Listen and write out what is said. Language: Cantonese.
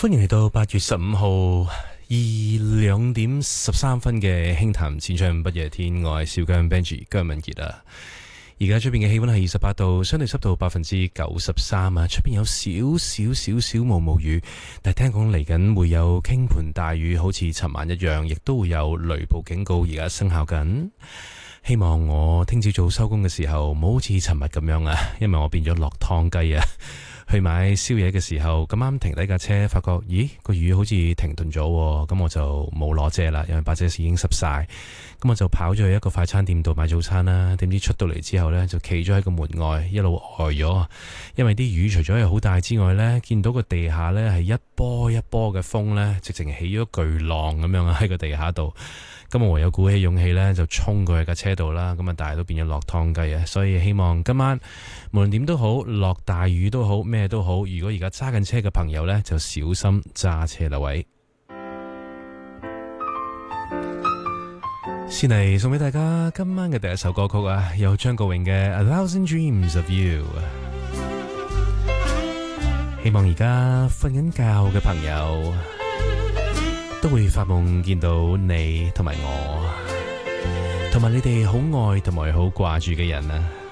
歡迎嚟到8月15號2:13嘅輕談淺唱不夜天，我係小姜 Benji 姜文傑啊。而家出邊嘅氣溫係28度，相對濕度93%啊。出邊有少少毛毛雨，但係聽講嚟緊會有傾盆大雨，好似尋晚一樣，亦都會有雷暴警告而家生效緊。希望我聽朝早收工嘅時候唔好好似尋日咁樣啊，因為我變咗落湯雞啊。去買宵夜嘅時候，咁啱停低架車，發覺咦個雨好似停頓咗，咁我就冇攞遮啦，因為把遮已經濕晒。咁我就跑咗去一個快餐店度買早餐啦。點知出到嚟之後呢，就企咗喺個門外，一路呆咗，因為啲雨除咗係好大之外呢，見到個地下呢係一波一波嘅風呢，直情起咗巨浪咁樣喺個地下度。咁我唯有鼓起勇氣呢，就衝過去架車度啦。咁啊，但係都變咗落湯雞啊！所以希望今晚無論點都好，落大雨都好，咩都好，如果而家揸緊車嘅朋友呢，就小心揸車啦，喂！先嚟送俾大家今晚嘅第一首歌曲啊，有張國榮嘅《A Thousand Dreams of You》。希望而家瞓緊覺嘅朋友都會發夢見到你同埋我，同埋你哋好愛同埋好掛住嘅人啊！